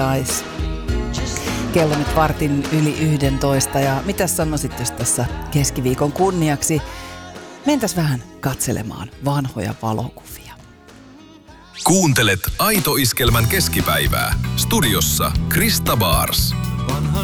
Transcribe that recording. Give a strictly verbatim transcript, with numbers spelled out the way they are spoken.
Ais. Kello nyt vartin yli yhdentoista ja mitä sanoisit, jos tässä keskiviikon kunniaksi mentäs vähän katselemaan vanhoja valokuvia. Kuuntelet Aito Iskelmän keskipäivää. Studiossa Krista Baars.